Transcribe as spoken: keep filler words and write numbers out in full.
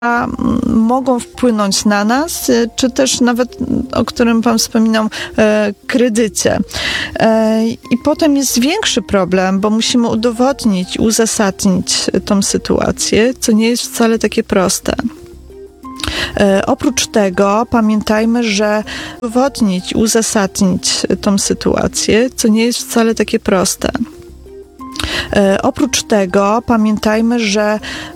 mogą wpłynąć na nas, czy też nawet, o którym Pan wspominał, kredycie. I potem jest większy problem, bo musimy udowodnić, uzasadnić tą sytuację, co nie jest wcale takie proste. Oprócz tego pamiętajmy, że udowodnić, uzasadnić tą sytuację, co nie jest wcale takie proste. Oprócz tego pamiętajmy, że